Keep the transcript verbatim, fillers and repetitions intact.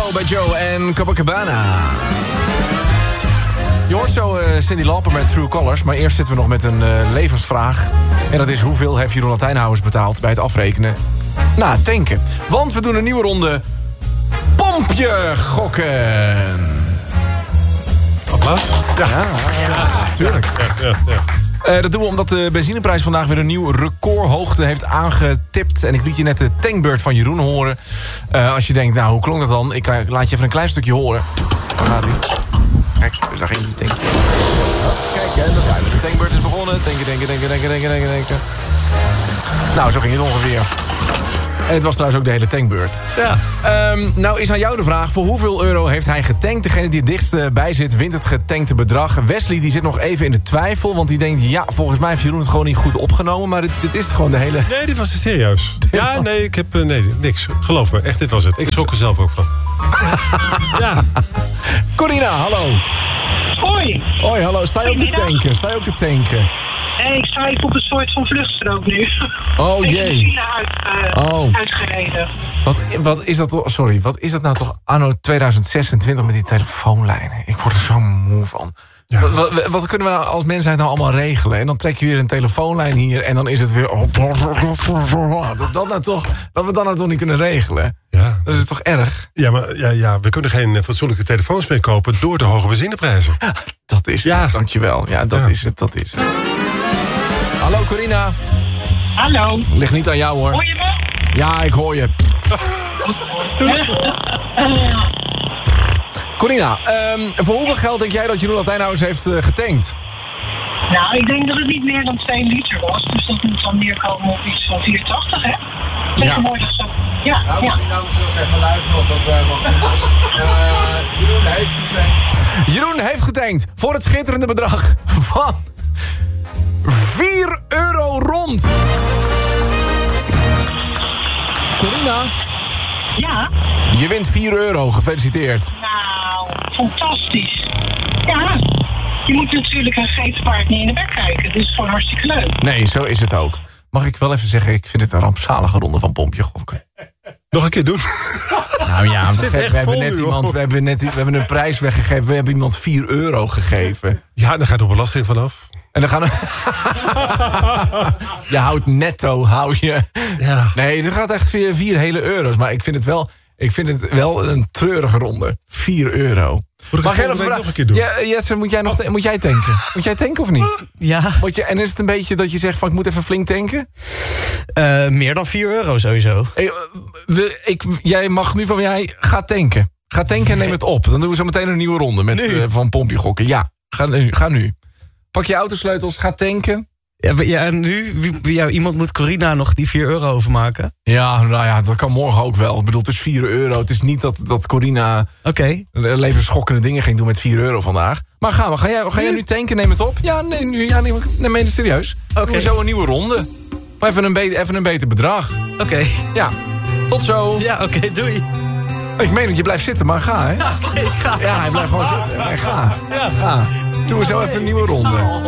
Hello bij Joe en Copacabana. Je hoort zo uh, Cyndi Lauper met True Colors, maar eerst zitten we nog met een uh, levensvraag. En dat is: hoeveel heeft Jeroen Latijnhuis betaald bij het afrekenen na het tanken? Want we doen een nieuwe ronde pompje gokken. Applaus? Ja, ja, ja, natuurlijk. Ja, ja, ja. Uh, dat doen we omdat de benzineprijs vandaag weer een nieuw recordhoogte heeft aangetipt. En ik liet je net de tankbeurt van Jeroen horen. Uh, als je denkt, nou, hoe klonk dat dan? Ik uh, laat je even een klein stukje horen. Waar gaat hij? Kijk, dus daar ging die tank. Kijk, en daar zijn we. De tankbeurt is begonnen. Tanken, denken, denken, denken, denken, denken, denken. Nou, zo ging het ongeveer. En het was trouwens ook de hele tankbeurt. Ja. Um, nou is aan jou de vraag: voor hoeveel euro heeft hij getankt? Degene die het dichtst bij zit, wint het getankte bedrag. Wesley die zit nog even in de twijfel. Want die denkt, ja, volgens mij heeft Jeroen het gewoon niet goed opgenomen. Maar dit, dit is gewoon de hele... Nee, dit was het serieus. Ja, nee, ik heb... Nee, niks. Geloof me, echt, dit was het. Ik schrok er zelf ook van. Ja. Corina, hallo. Hoi. Hoi, hallo. Sta je ook te tanken? Sta je ook te tanken? Nee, ik sta even op een soort van vluchtstrook nu. Oh ik jee. ben de file uit, uh, oh. uitgereden. Wat, wat is dat toch... Sorry, wat is dat nou toch anno tweeduizend zesentwintig met die telefoonlijnen? Ik word er zo moe van. Ja. Wat, wat, wat kunnen we nou als mensheid nou allemaal regelen? En dan trek je weer een telefoonlijn hier en dan is het weer... Dat, dat, nou toch, dat we dat nou toch niet kunnen regelen? Ja. Dat is toch erg? Ja, maar ja, ja, we kunnen geen fatsoenlijke telefoons meer kopen door de hoge benzineprijzen. Dat is het, ja. Dankjewel. Ja, dat ja. is het, dat is het. Hallo Corina. Hallo. Ligt niet aan jou hoor. Hoor je me? Ja, ik hoor je. Corina, um, voor hoeveel geld denk jij dat Jeroen Latijnhuis heeft uh, getankt? Nou, ik denk dat het niet meer dan twee liter was. Dus dat moet dan neerkomen op iets van vier tachtig, hè? Tegenwoordig zo. Ja, nou, ja. moet je nou misschien eens even luisteren of dat uh, mag doen. Uh, Jeroen heeft getankt. Jeroen heeft getankt voor het schitterende bedrag van vier euro rond. Corina? Ja? Je wint vier euro, gefeliciteerd. Nou, fantastisch. Ja, je moet natuurlijk een geitenpaard niet in de bek kijken. Dit is gewoon hartstikke leuk. Nee, zo is het ook. Mag ik wel even zeggen, ik vind het een rampzalige ronde van pompje gokken. Nog een keer doen? Nou ja, we, we, hebben net nu, iemand, we, hebben net, we hebben een prijs weggegeven. We hebben iemand vier euro gegeven. Ja, daar gaat er belasting vanaf. En dan gaan we... je houdt netto, hou je... Ja. Nee, dit gaat echt vier, vier hele euro's. Maar ik vind het wel, ik vind het wel een treurige ronde. Vier euro. Moet ik het volgende week nog een keer doen? Ja, Jesse, moet jij, nog ta- moet jij tanken? Moet jij tanken of niet? Ja. Moet je, en is het een beetje dat je zegt van ik moet even flink tanken? Uh, meer dan vier euro sowieso. Hey, uh, we, ik, jij mag nu van jij ga tanken. Ga tanken en neem het op. Dan doen we zo meteen een nieuwe ronde met, uh, van pompje gokken. Ja, ga nu, ga nu. Pak je autosleutels, ga tanken. Ja, ja, en nu, wie, ja, iemand moet Corina nog die vier euro overmaken. Ja, nou ja, dat kan morgen ook wel. Ik bedoel, het is vier euro. Het is niet dat, dat Corina okay. levensschokkende dingen ging doen met vier euro vandaag. Maar gaan we, ga jij, ga jij nu tanken? Neem het op. Ja, nee, nu, ja, neem, neem het serieus. Okay. Doen we zo een nieuwe ronde. Maar even een, be- even een beter bedrag. Oké. Okay. Ja, tot zo. Ja, oké, okay, doei. Ik meen dat je blijft zitten, maar ga, hè? Ja, oké, okay, ga. Ja, hij blijft gewoon zitten. Nee, ga. Ja. Ga. Doen we zo even een nieuwe ronde.